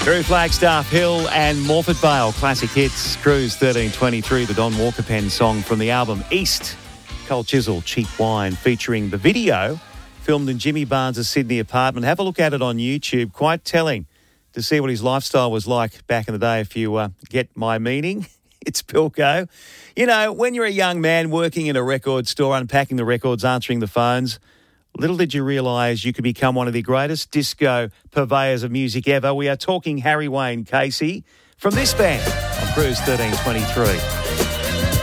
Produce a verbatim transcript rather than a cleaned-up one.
Drew Flagstaff, Hill and Morford Vale, classic hits. Cruise thirteen twenty-three, the Don Walker Pen song from the album East. Cole Chisel, Cheap Wine, featuring the video filmed in Jimmy Barnes' Sydney apartment. Have a look at it on YouTube. Quite telling to see what his lifestyle was like back in the day, if you uh, get my meaning. It's Pilco. You know, when you're a young man working in a record store, unpacking the records, answering the phones, little did you realise you could become one of the greatest disco purveyors of music ever. We are talking Harry Wayne Casey from this band on Cruise thirteen twenty-three.